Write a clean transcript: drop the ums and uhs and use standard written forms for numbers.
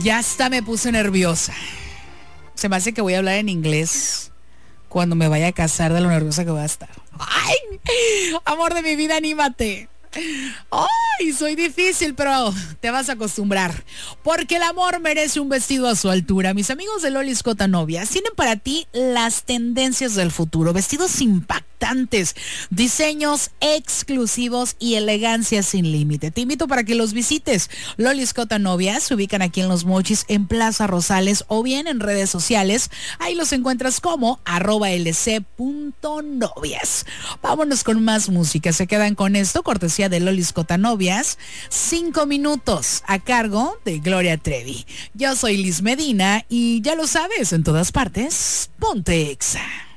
Ya hasta me puse nerviosa. Se me hace que voy a hablar en inglés cuando me vaya a casar de lo nerviosa que voy a estar. ¡Ay! Amor de mi vida, anímate. ¡Ay! Soy difícil, pero te vas a acostumbrar. Porque el amor merece un vestido a su altura. Mis amigos de Loli Escota Novias tienen para ti las tendencias del futuro. Vestidos impactantes, diseños exclusivos y elegancia sin límite. Te invito para que los visites. Loli Escota Novias se ubican aquí en Los Mochis, en Plaza Rosales, o bien en redes sociales. Ahí los encuentras como @lc.novias. Vámonos con más música. Se quedan con esto, cortesía de Loli Escota Novias. 5 minutos a cargo de Gloria Trevi. Yo soy Liz Medina y ya lo sabes, en todas partes, ponte Exa.